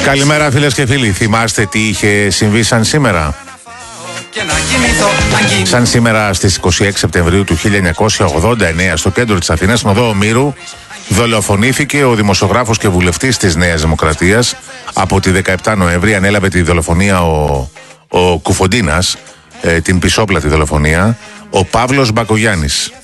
Καλημέρα φίλες και φίλοι. Θυμάστε τι είχε συμβεί σαν σήμερα? Σαν σήμερα στις 26 Σεπτεμβρίου του 1989 στο κέντρο της Αθήνας, στην οδό Ομήρου, δολοφονήθηκε ο δημοσιογράφος και βουλευτής της Νέας Δημοκρατίας. Από τη 17 Νοέμβρη ανέλαβε τη δολοφονία ο Κουφοντίνας, την πισόπλατη δολοφονία, ο Παύλος Μπακογιάννης.